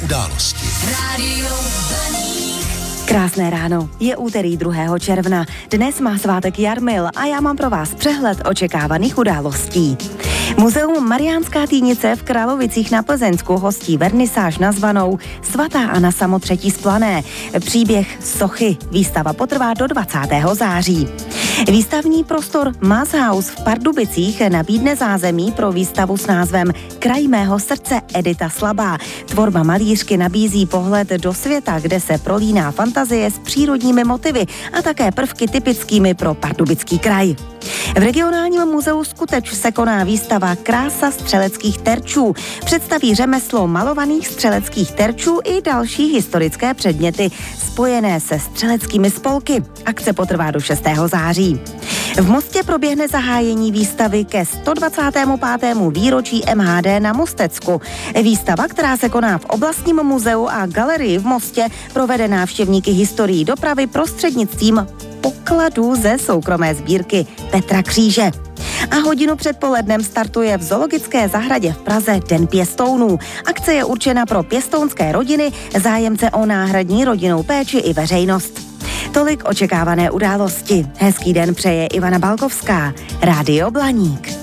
události. Rádio Blaník. Krásné ráno, je úterý 2. června. Dnes má svátek Jarmil a já mám pro vás přehled očekávaných událostí. Muzeum Mariánská Týnice v Kralovicích na Plzeňsku hostí vernisáž nazvanou Svatá Anna Samotřetí z Plané. Příběh sochy. Výstava potrvá do 20. září. Výstavní prostor Maßhaus v Pardubicích nabídne zázemí pro výstavu s názvem Kraj mého srdce Edita Slabá. Tvorba malířky nabízí pohled do světa, kde se prolíná fantazie s přírodními motivy a také prvky typickými pro Pardubický kraj. V regionálním muzeu Skuteč se koná výstava Krása střeleckých terčů. Představí řemeslo malovaných střeleckých terčů i další historické předměty spojené se střeleckými spolky. Akce potrvá do 6. září. V Mostě proběhne zahájení výstavy ke 125. výročí MHD na Mostecku. Výstava, která se koná v oblastním muzeu a galerii v Mostě, provede návštěvníky historií dopravy prostřednictvím pokladů ze soukromé sbírky Petra Kříže. A hodinu před polednem startuje v Zoologické zahradě v Praze Den pěstounů. Akce je určena pro pěstounské rodiny, zájemce o náhradní rodinnou péči i veřejnost. Tolik očekávané události. Hezký den přeje Ivana Balkovská. Rádio Blaník.